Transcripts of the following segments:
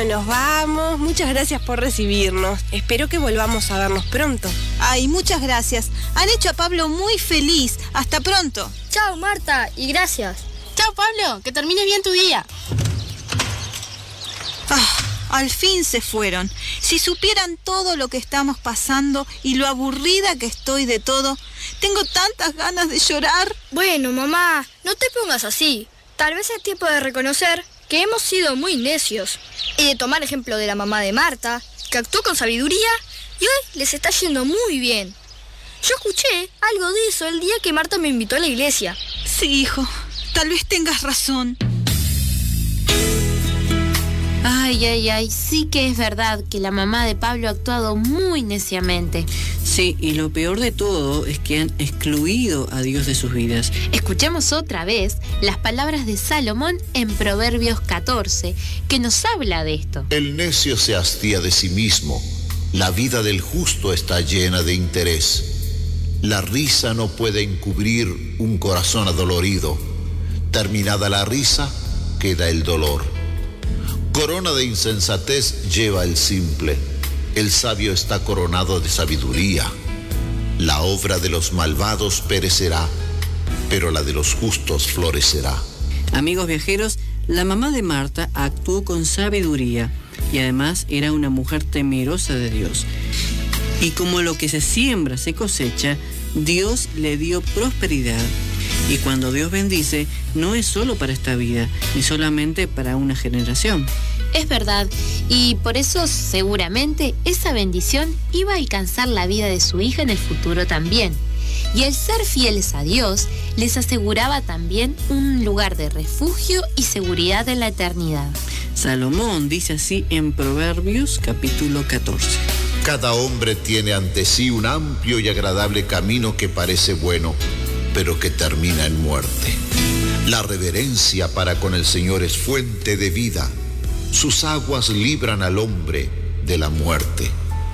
Bueno, nos vamos. Muchas gracias por recibirnos. Espero que volvamos a vernos pronto. Ay, muchas gracias. Han hecho a Pablo muy feliz. Hasta pronto. Chao, Marta, y gracias. Chao, Pablo, que termines bien tu día. Al fin se fueron. Si supieran todo lo que estamos pasando y lo aburrida que estoy de todo, tengo tantas ganas de llorar. Bueno, mamá, no te pongas así. Tal vez es tiempo de reconocer que hemos sido muy necios y de tomar ejemplo de la mamá de Marta, que actuó con sabiduría y hoy les está yendo muy bien. Yo escuché algo de eso el día que Marta me invitó a la iglesia. Sí, hijo, tal vez tengas razón. Ay, sí que es verdad que la mamá de Pablo ha actuado muy neciamente. Sí, y lo peor de todo es que han excluido a Dios de sus vidas. Escuchemos otra vez las palabras de Salomón en Proverbios 14, que nos habla de esto. El necio se hastía de sí mismo, la vida del justo está llena de interés. La risa no puede encubrir un corazón adolorido. Terminada la risa, queda el dolor. Corona de insensatez lleva el simple. El sabio está coronado de sabiduría. La obra de los malvados perecerá, pero la de los justos florecerá. Amigos viajeros, la mamá de Marta actuó con sabiduría y además era una mujer temerosa de Dios. Y como lo que se siembra se cosecha, Dios le dio prosperidad. Y cuando Dios bendice, no es solo para esta vida, ni solamente para una generación. Es verdad, y por eso seguramente esa bendición iba a alcanzar la vida de su hija en el futuro también. Y el ser fieles a Dios les aseguraba también un lugar de refugio y seguridad en la eternidad. Salomón dice así en Proverbios capítulo 14. Cada hombre tiene ante sí un amplio y agradable camino que parece bueno, pero que termina en muerte. La reverencia para con el Señor es fuente de vida. Sus aguas libran al hombre de la muerte.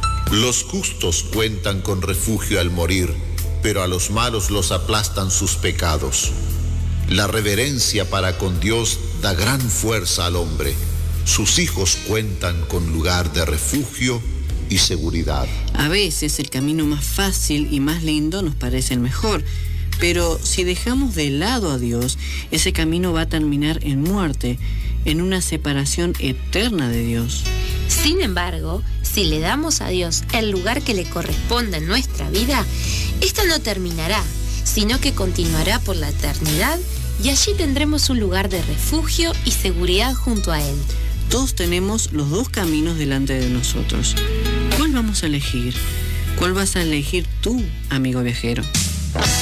Los justos cuentan con refugio al morir, pero a los malos los aplastan sus pecados. La reverencia para con Dios da gran fuerza al hombre. Sus hijos cuentan con lugar de refugio y seguridad. A veces el camino más fácil y más lindo nos parece el mejor, pero si dejamos de lado a Dios, ese camino va a terminar en muerte, en una separación eterna de Dios. Sin embargo, si le damos a Dios el lugar que le corresponde en nuestra vida, esto no terminará, sino que continuará por la eternidad y allí tendremos un lugar de refugio y seguridad junto a Él. Todos tenemos los dos caminos delante de nosotros. ¿Cuál vamos a elegir? ¿Cuál vas a elegir tú, amigo viajero?